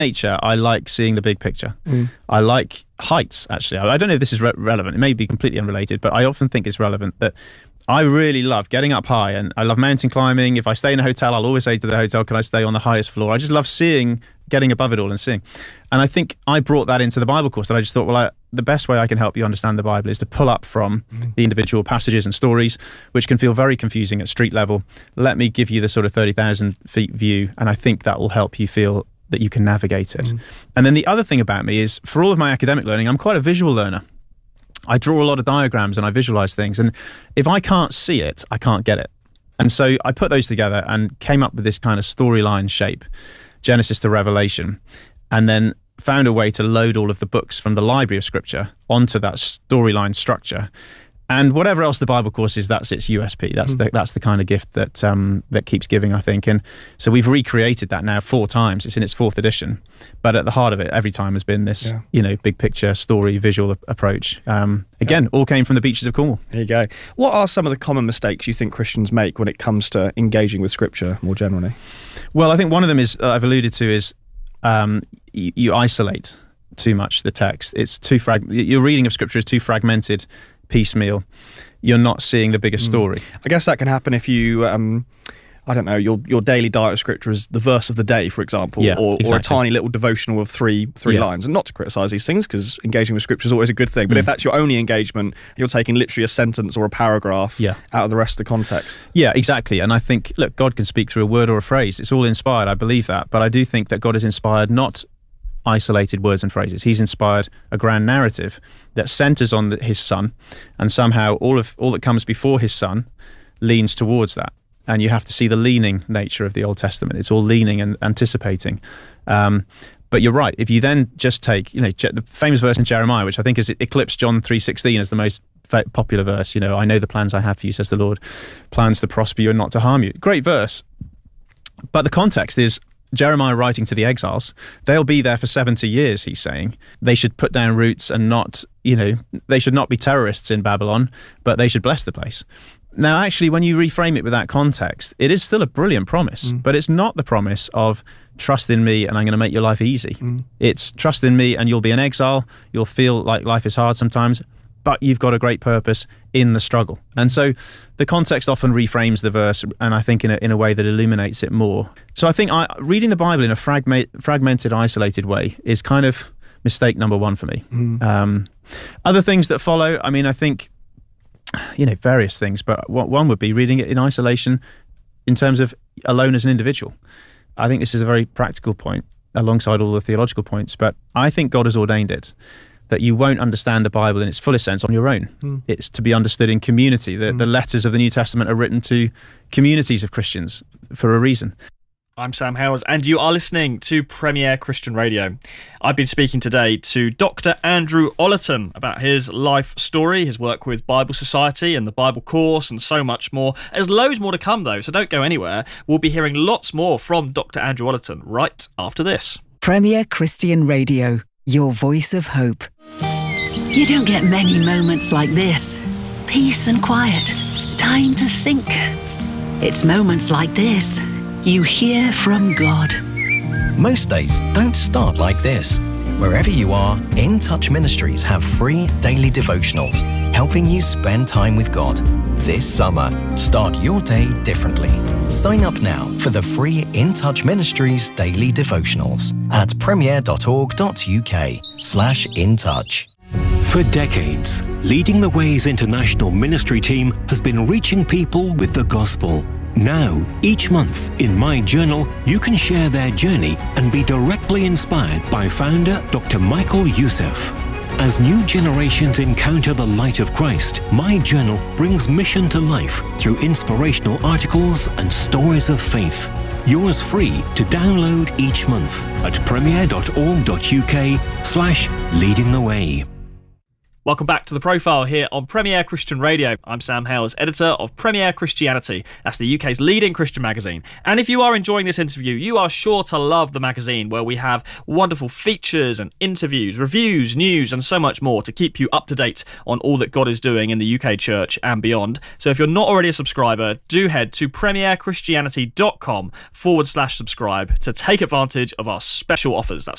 nature, I like seeing the big picture. I like heights, actually. I don't know if this is relevant. It may be completely unrelated, but I often think it's relevant that I really love getting up high, and I love mountain climbing. If I stay in a hotel, I'll always say to the hotel, can I stay on the highest floor? I just love getting above it all and seeing. And I think I brought that into the Bible course, that I just thought, well, the best way I can help you understand the Bible is to pull up from the individual passages and stories, which can feel very confusing at street level. Let me give you the sort of 30,000 feet view, and I think that will help you feel that you can navigate it. And then the other thing about me is, for all of my academic learning, I'm quite a visual learner. I draw a lot of diagrams and I visualize things, and if I can't see it, I can't get it. And so I put those together and came up with this kind of storyline shape, Genesis to Revelation, and then found a way to load all of the books from the library of Scripture onto that storyline structure. And whatever else the Bible course is, that's its USP. That's the kind of gift that that keeps giving, I think. And so we've recreated that now 4 times. It's in its 4th edition, but at the heart of it, every time has been this, big picture, story, visual approach. Again, all came from the beaches of Cornwall. There you go. What are some of the common mistakes you think Christians make when it comes to engaging with Scripture more generally? Well, I think one of them is, I've alluded to, is you isolate too much the text. It's too your reading of Scripture is too fragmented, piecemeal. You're not seeing the bigger story. I guess that can happen if you I don't know, your daily diet of Scripture is the verse of the day, for example, or a tiny little devotional of three lines. And not to criticise these things, because engaging with Scripture is always a good thing, but if that's your only engagement, you're taking literally a sentence or a paragraph out of the rest of the context. Yeah, exactly. And I think, look, God can speak through a word or a phrase. It's all inspired, I believe that. But I do think that God is inspired not isolated words and phrases. He's inspired a grand narrative that centres on his Son, and somehow all that comes before his Son leans towards that. And you have to see the leaning nature of the Old Testament. It's all leaning and anticipating. But you're right. If you then just take, the famous verse in Jeremiah, which I think has eclipsed John 3:16 as the most popular verse, I know the plans I have for you, says the Lord, plans to prosper you and not to harm you. Great verse. But the context is Jeremiah writing to the exiles. They'll be there for 70 years, he's saying. They should put down roots and not, they should not be terrorists in Babylon, but they should bless the place. Now, actually, when you reframe it with that context, it is still a brilliant promise, but it's not the promise of trust in me and I'm going to make your life easy. It's trust in me and you'll be in exile. You'll feel like life is hard sometimes, but you've got a great purpose in the struggle. And so the context often reframes the verse, and I think in a way that illuminates it more. So I think reading the Bible in a fragmented, isolated way is kind of mistake number 1 for me. Other things that follow, I think, various things, but one would be reading it in isolation in terms of alone as an individual. I think this is a very practical point alongside all the theological points, but I think God has ordained it that you won't understand the Bible in its fullest sense on your own. It's to be understood in community. The letters of the New Testament are written to communities of Christians for a reason. I'm Sam Hales, and you are listening to Premier Christian Radio. I've been speaking today to Dr. Andrew Ollerton about his life story, his work with Bible Society and the Bible course, and so much more. There's loads more to come, though, so don't go anywhere. We'll be hearing lots more from Dr. Andrew Ollerton right after this. Premier Christian Radio, your voice of hope. You don't get many moments like this. Peace and quiet. Time to think. It's moments like this you hear from God. Most days don't start like this. Wherever you are, In Touch Ministries have free daily devotionals, helping you spend time with God. This summer, start your day differently. Sign up now for the free In Touch Ministries daily devotionals at premier.org.uk/intouch. For decades, Leading the Way's international ministry team has been reaching people with the gospel. Now, each month in My Journal, you can share their journey and be directly inspired by founder Dr. Michael Youssef. As new generations encounter the light of Christ, My Journal brings mission to life through inspirational articles and stories of faith. Yours free to download each month at premier.org.uk/leadingtheway. Welcome back to The Profile here on Premier Christian Radio. I'm Sam Hales, editor of Premier Christianity. That's the UK's leading Christian magazine. And if you are enjoying this interview, you are sure to love the magazine, where we have wonderful features and interviews, reviews, news, and so much more to keep you up to date on all that God is doing in the UK church and beyond. So if you're not already a subscriber, do head to premierchristianity.com/subscribe to take advantage of our special offers. That's